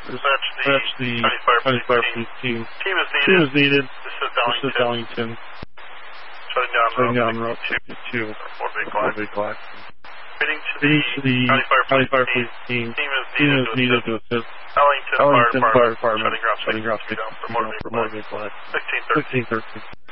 Dispatch the County Fire Police team. Team is needed. This is Ellington. Shutting down Route 52. Motor vehicle accident. Heading to the County Fire Police team. Team is needed to assist Ellington Fire Department shutting Route 52 down for motor vehicle accident. 1613.